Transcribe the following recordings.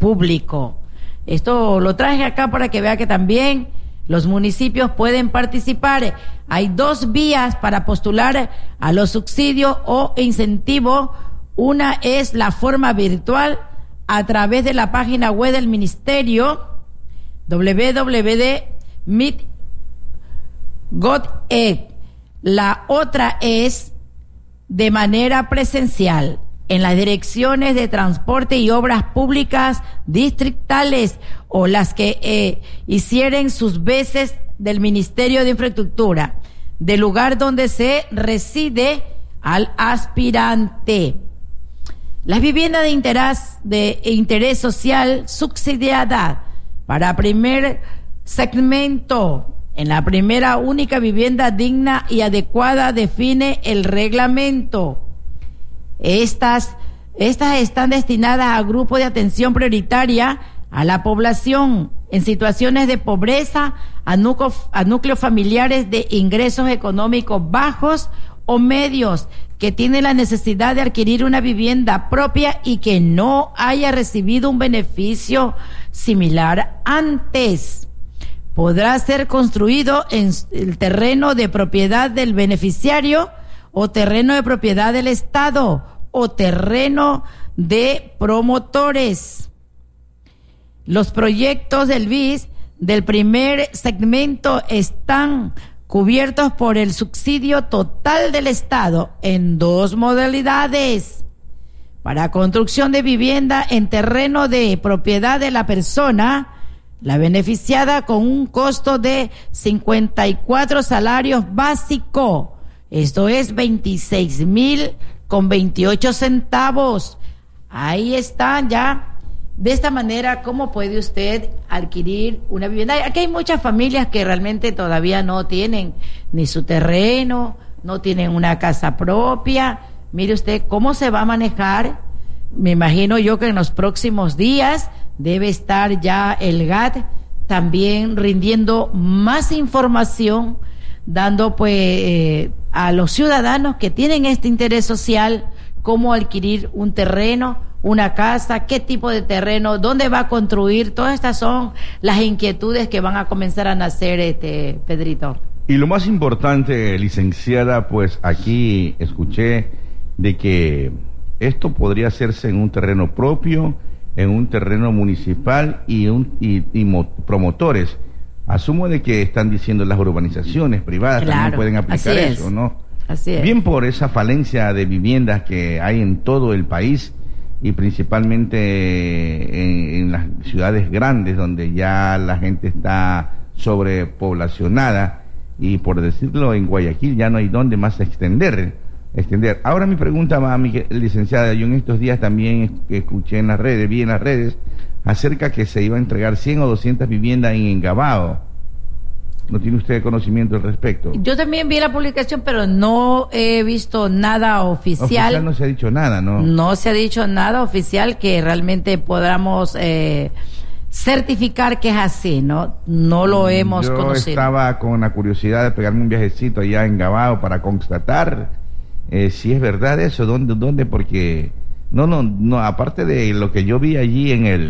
público. Esto lo traje acá para que vea que también los municipios pueden participar. Hay 2 vías para postular a los subsidios o incentivos. Una es la forma virtual a través de la página web del ministerio www.mit.gov.ed. La otra es de manera presencial en las direcciones de transporte y obras públicas distritales o las que hicieren sus veces del Ministerio de Infraestructura, del lugar donde se reside al aspirante. Las viviendas de interés social subsidiada para primer segmento. En la primera única vivienda digna y adecuada define el reglamento. Estas están destinadas a grupos de atención prioritaria a la población en situaciones de pobreza, a núcleos familiares de ingresos económicos bajos o medios que tienen la necesidad de adquirir una vivienda propia y que no haya recibido un beneficio similar antes. Podrá ser construido en el terreno de propiedad del beneficiario o terreno de propiedad del Estado o terreno de promotores. Los proyectos del BIS del primer segmento están cubiertos por el subsidio total del Estado en 2 modalidades. Para construcción de vivienda en terreno de propiedad de la persona, la beneficiada con un costo de 54 salarios básicos, esto es 26,000,28 centavos. Ahí están ya. De esta manera, ¿cómo puede usted adquirir una vivienda? Aquí hay muchas familias que realmente todavía no tienen ni su terreno, no tienen una casa propia. Mire usted cómo se va a manejar. Me imagino yo que en los próximos días debe estar ya el GAT también rindiendo más información, dando pues a los ciudadanos que tienen este interés social cómo adquirir un terreno, una casa, qué tipo de terreno, dónde va a construir. Todas estas son las inquietudes que van a comenzar a nacer, Pedrito. Y lo más importante, licenciada, pues aquí escuché de que esto podría hacerse en un terreno propio, en un terreno municipal y promotores. Asumo de que están diciendo las urbanizaciones privadas, claro, también pueden aplicar eso, ¿no? Así es. Bien por esa falencia de viviendas que hay en todo el país y principalmente en las ciudades grandes donde ya la gente está sobrepoblacionada y, por decirlo, en Guayaquil ya no hay dónde más extender. Ahora mi pregunta va, licenciada, yo en estos días también escuché en las redes, vi en las redes acerca que se iba a entregar 100 o 200 viviendas en Engabao. ¿No tiene usted conocimiento al respecto? Yo también vi la publicación, pero no he visto nada oficial. Oficial no se ha dicho nada, ¿no? No se ha dicho nada oficial que realmente podamos certificar que es así, ¿no? No lo hemos conocido. Yo estaba con la curiosidad de pegarme un viajecito allá en Engabao para constatar si es verdad eso, dónde, porque no, aparte de lo que yo vi allí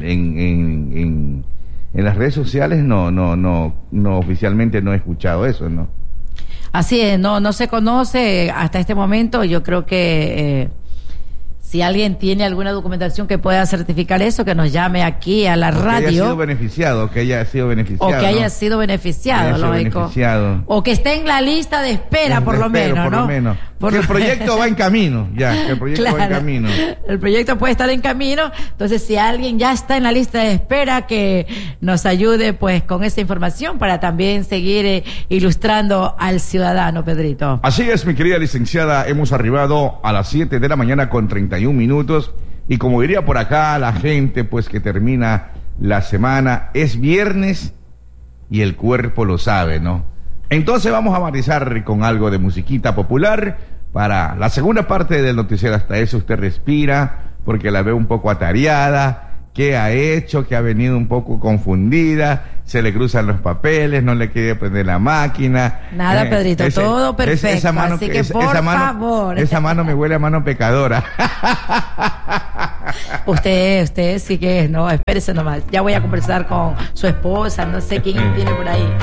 en las redes sociales, no oficialmente no he escuchado eso, ¿no? Así es, no se conoce hasta este momento. Yo creo que si alguien tiene alguna documentación que pueda certificar eso, que nos llame aquí a la radio. Que haya sido beneficiado. O que haya sido beneficiado, lógico. O que esté en la lista de espera, por lo menos, ¿no? Que el proyecto va en camino, que el proyecto va en camino. El proyecto puede estar en camino, entonces si alguien ya está en la lista de espera, que nos ayude pues con esa información para también seguir ilustrando al ciudadano, Pedrito. Así es, mi querida licenciada, hemos arribado a las 7 de la mañana con 31 minutos, y como diría por acá la gente, pues que termina la semana, es viernes y el cuerpo lo sabe, ¿no? Entonces vamos a matizar con algo de musiquita popular para la segunda parte del noticiero. Hasta eso usted respira, porque la veo un poco atareada. ¿Qué ha hecho? Que ha venido un poco confundida. se le cruzan los papeles, no le quiere prender la máquina. Nada, Pedrito, todo perfecto. Esa mano, así que por favor. Esa mano me huele a mano pecadora. Usted sí que es, ¿no? Espérese nomás. Ya voy a conversar con su esposa, no sé quién viene por ahí.